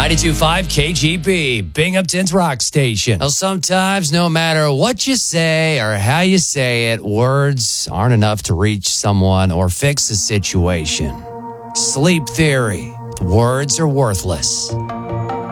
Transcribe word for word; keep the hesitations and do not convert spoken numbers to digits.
ninety-two point five K G B, Binghamton's rock station. Well, sometimes no matter what you say or how you say it, words aren't enough to reach someone or fix a situation. Sleep theory. Words are worthless.